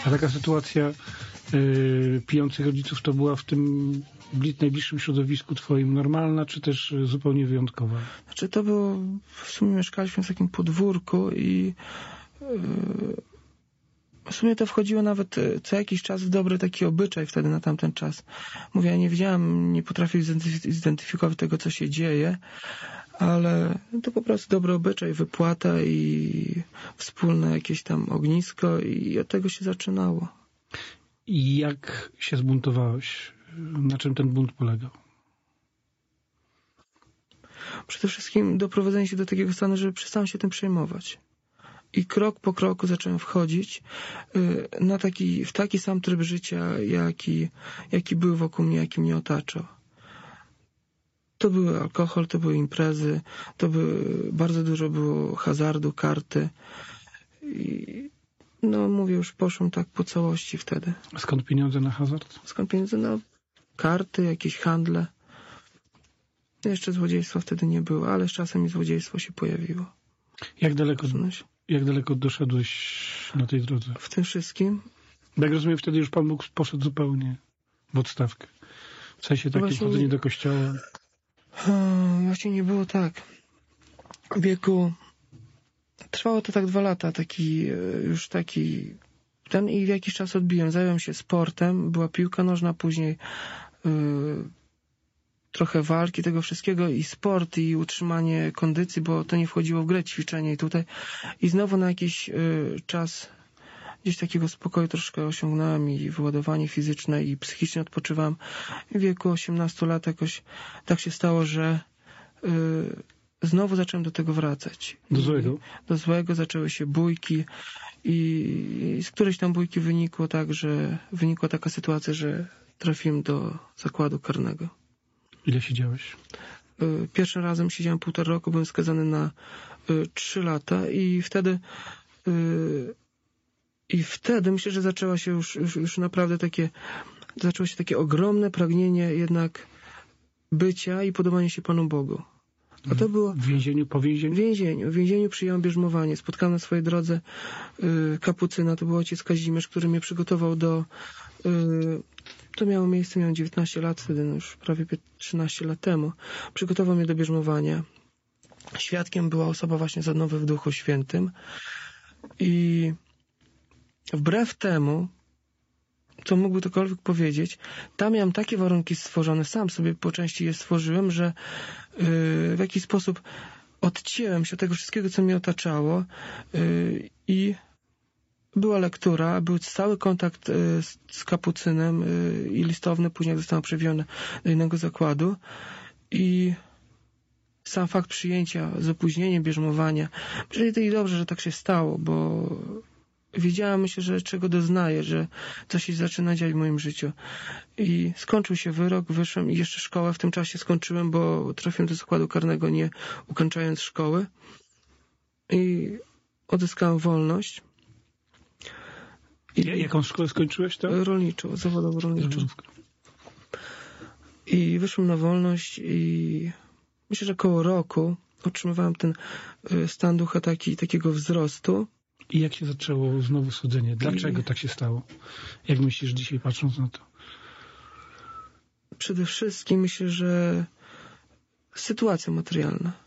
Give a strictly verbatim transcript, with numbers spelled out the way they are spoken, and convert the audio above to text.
A taka sytuacja yy, pijących rodziców to była w tym najbliższym środowisku twoim normalna, czy też zupełnie wyjątkowa? Znaczy to było, w sumie mieszkaliśmy w takim podwórku i yy, w sumie to wchodziło nawet co jakiś czas w dobry taki obyczaj wtedy na tamten czas. Mówię, ja nie wiedziałem, nie potrafię zidentyfikować tego, co się dzieje, ale to po prostu dobry obyczaj, wypłata i wspólne jakieś tam ognisko i od tego się zaczynało. I jak się zbuntowałeś? Na czym ten bunt polegał? Przede wszystkim doprowadzenie się do takiego stanu, że przestałem się tym przejmować. I krok po kroku zacząłem wchodzić na taki, w taki sam tryb życia, jaki, jaki był wokół mnie, jaki mnie otaczał. To były alkohol, to były imprezy, to były, bardzo dużo było hazardu, karty. I no mówię, już poszłem tak po całości wtedy. A skąd pieniądze na hazard? Skąd pieniądze? No karty, jakieś handle. Jeszcze złodziejstwa wtedy nie było, ale z czasem i złodziejstwo się pojawiło. Jak daleko, jak daleko doszedłeś na tej drodze? W tym wszystkim? Bo jak rozumiem, wtedy już Pan Bóg poszedł zupełnie w odstawkę. W sensie takim Właśnie chodzenie nie... do kościoła. Hmm, właśnie nie było tak. W wieku... Trwało to tak dwa lata, taki już taki... Ten i w jakiś czas odbiłem. Zająłem się sportem, była piłka nożna, później yy, trochę walki, tego wszystkiego i sport i utrzymanie kondycji, bo to nie wchodziło w grę, ćwiczenie i tutaj. I znowu na jakiś yy, czas gdzieś takiego spokoju troszkę osiągnąłem i wyładowanie fizyczne i psychicznie odpoczywałem. W wieku osiemnastu lat jakoś tak się stało, że yy, znowu zacząłem do tego wracać. Do złego? Do złego, zaczęły się bójki i z którejś tam bójki wynikło tak, że wynikła taka sytuacja, że trafiłem do zakładu karnego. Ile siedziałeś? Pierwszym razem siedziałem półtora roku, byłem skazany na trzy lata i wtedy i wtedy myślę, że zaczęła się już, już, już naprawdę takie zaczęło się takie ogromne pragnienie jednak bycia i podobania się Panu Bogu. A to było... W więzieniu, po więzieniu? W więzieniu. W więzieniu przyjąłem bierzmowanie. Spotkałem na swojej drodze y, kapucyna. To był ojciec Kazimierz, który mnie przygotował do... Y, to miało miejsce, miałem dziewiętnaście lat wtedy, no już prawie trzynaście lat temu. Przygotował mnie do bierzmowania. Świadkiem była osoba właśnie z odnowy w Duchu Świętym. I wbrew temu, co mógłby ktokolwiek powiedzieć, tam miałem takie warunki stworzone, sam sobie po części je stworzyłem, że yy, w jakiś sposób odcięłem się od tego wszystkiego, co mnie otaczało yy, i była lektura, był stały kontakt yy, z, z kapucynem yy, i listowny, później zostałem przewieziony do innego zakładu i sam fakt przyjęcia z opóźnieniem, bierzmowania, czyli to i dobrze, że tak się stało, bo wiedziałem, myślę, że czego doznaję, że coś się zaczyna dziać w moim życiu. I skończył się wyrok, wyszłem i jeszcze szkołę w tym czasie skończyłem, bo trafiłem do zakładu karnego nie ukończając szkoły. I odzyskałem wolność. I jaką szkołę skończyłeś tam? Rolniczą, zawodową rolniczą. I wyszłem na wolność i myślę, że koło roku otrzymywałem ten stan ducha taki, takiego wzrostu. I jak się zaczęło znowu słodzenie? Dlaczego I... tak się stało? Jak myślisz dzisiaj, patrząc na to? Przede wszystkim myślę, że sytuacja materialna.